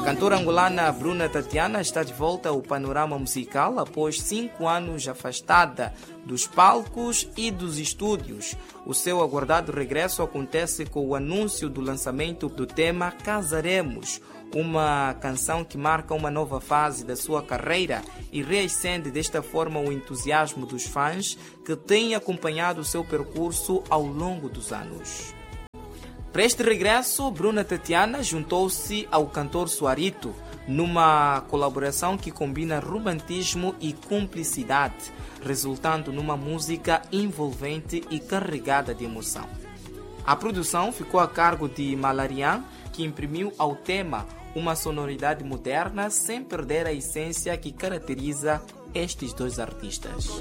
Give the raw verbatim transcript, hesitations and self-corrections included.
cantora angolana Bruna Tatiana está de volta ao panorama musical após cinco anos afastada dos palcos e dos estúdios. O seu aguardado regresso acontece com o anúncio do lançamento do tema Casaremos, uma canção que marca uma nova fase da sua carreira e reacende desta forma o entusiasmo dos fãs que têm acompanhado o seu percurso ao longo dos anos. Para este regresso, Bruna Tatiana juntou-se ao cantor Suarito numa colaboração que combina romantismo e cumplicidade, resultando numa música envolvente e carregada de emoção. A produção ficou a cargo de Malarian, que imprimiu ao tema uma sonoridade moderna sem perder a essência que caracteriza estes dois artistas.